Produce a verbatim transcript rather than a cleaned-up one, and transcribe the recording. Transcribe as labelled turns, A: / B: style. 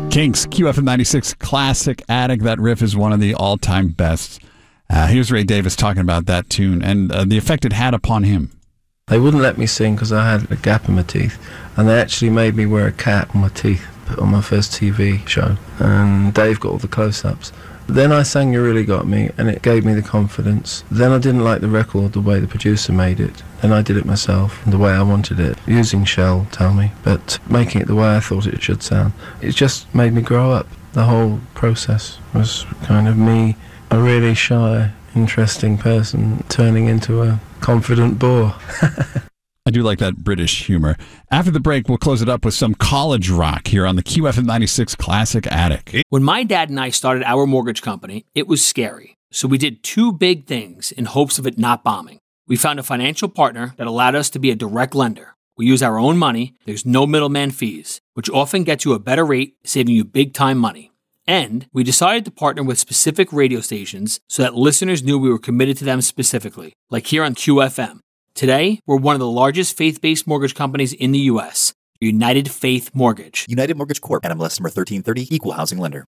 A: Kinks, Q F M ninety-six Classic Attic. That riff is one of the all-time bests. Uh, here's Ray Davies talking about that tune and uh, the effect it had upon him.
B: They wouldn't let me sing because I had a gap in my teeth, and they actually made me wear a cap on my teeth on my first T V show, and Dave got all the close-ups. Then I sang You Really Got Me, and it gave me the confidence. Then I didn't like the record the way the producer made it. Then I did it myself, the way I wanted it, using Shell, tell me, but making it the way I thought it should sound. It just made me grow up. The whole process was kind of me, a really shy, interesting person, turning into a confident bore.
A: I do like that British humor. After the break, we'll close it up with some college rock here on the Q F M ninety-six Classic Attic.
C: When my dad and I started our mortgage company, it was scary. So we did two big things in hopes of it not bombing. We found a financial partner that allowed us to be a direct lender. We use our own money, there's no middleman fees, which often gets you a better rate, saving you big time money. And we decided to partner with specific radio stations so that listeners knew we were committed to them specifically, like here on Q F M. Today, we're one of the largest faith-based mortgage companies in the U S, United Faith Mortgage.
D: United Mortgage Corp. N M L S number thirteen thirty, Equal Housing Lender.